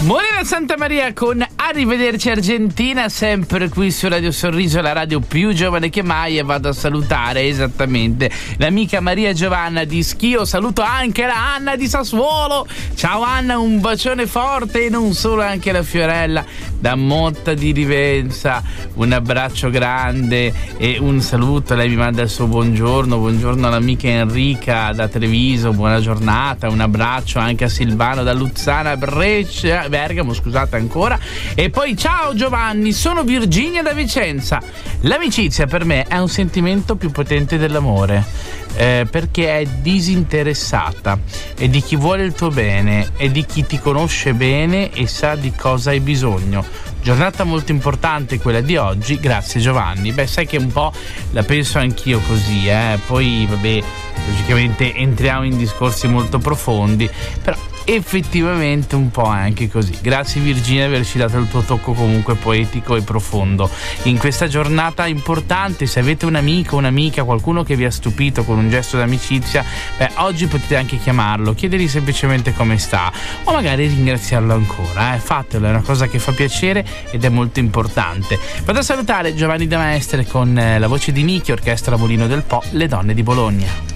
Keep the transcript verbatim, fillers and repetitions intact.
Morena Santa Maria con Arrivederci Argentina, sempre qui su Radio Sorriso, la radio più giovane che mai, e vado a salutare esattamente l'amica Maria Giovanna di Schio. Saluto anche la Anna di Sassuolo. Ciao Anna, un bacione forte, e non solo, anche la Fiorella da Motta di Rivenza, un abbraccio grande e un saluto. Lei mi manda il suo buongiorno, buongiorno all'amica Enrica da Treviso, buona giornata, un abbraccio anche a Silvano da Luzzana, Brescia, Bergamo, scusate ancora. E poi ciao Giovanni, sono Virginia da Vicenza. L'amicizia per me è un sentimento più potente dell'amore, eh, perché è disinteressata, è di chi vuole il tuo bene, è di chi ti conosce bene e sa di cosa hai bisogno. Giornata molto importante quella di oggi, grazie Giovanni. Beh, sai che un po' la penso anch'io così, eh. Poi vabbè, logicamente entriamo in discorsi molto profondi, però effettivamente un po' anche così. Grazie Virginia di averci dato il tuo tocco comunque poetico e profondo in questa giornata importante. Se avete un amico, un'amica, qualcuno che vi ha stupito con un gesto d'amicizia, beh, oggi potete anche chiamarlo, chiedergli semplicemente come sta, o magari ringraziarlo ancora, eh. Fatelo, è una cosa che fa piacere ed è molto importante. Vado a salutare Giovanni De Maestre con la voce di Nichi, Orchestra Mulino del Po, Le Donne di Bologna.